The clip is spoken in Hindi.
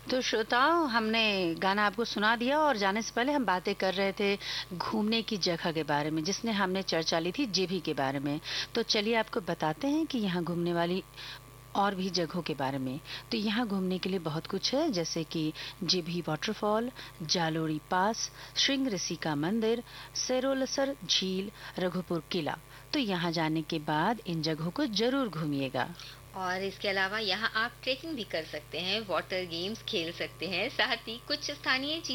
तो श्रोताओं, हमने गाना आपको सुना दिया और जाने से पहले हम बातें कर रहे थे घूमने की जगह के बारे में, जिसने हमने चर्चा ली थी जेबी के बारे में। तो चलिए आपको बताते हैं कि यहाँ घूमने वाली और भी जगहों के बारे में। तो यहाँ घूमने के लिए बहुत कुछ है, जैसे कि जेभी वाटरफॉल, जालोरी पास, श्रृंग ऋषिका मंदिर, सेरोलसर झील, रघुपुर किला। तो यहाँ जाने के बाद इन जगहों को जरूर घूमिएगा। और इसके अलावा यहाँ आप ट्रेकिंग भी कर सकते हैं, वाटर गेम्स खेल सकते हैं, साथ ही कुछ स्थानीय